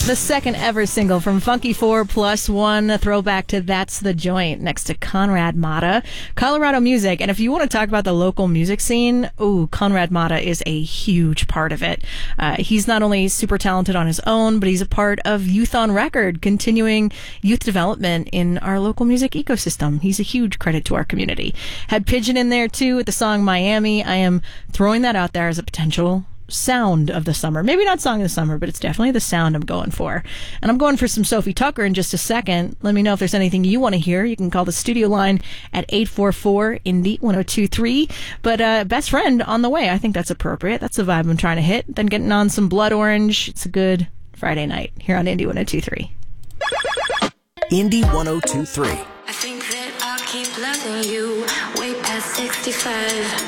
The second ever single from Funky 4+1, a throwback to That's the Joint, next to Conrad Mata, Colorado Music. And if you want to talk about the local music scene, Conrad Mata is a huge part of it. He's not only super talented on his own, but he's a part of Youth on Record, continuing youth development in our local music ecosystem. He's a huge credit to our community. Had Pigeon in there too with the song Miami. I am throwing that out there as a potential sound of the summer. Maybe not song of the summer, but it's definitely the sound I'm going for. And I'm going for some Sophie Tucker in just a second. Let me know if there's anything you want to hear. You can call the studio line at 844-INDY-1023. But Best Friend on the way. I think that's appropriate. That's the vibe I'm trying to hit. Then getting on some Blood Orange. It's a good Friday night here on Indy 1023. Indy 1023. I think that I'll keep loving you way past 65.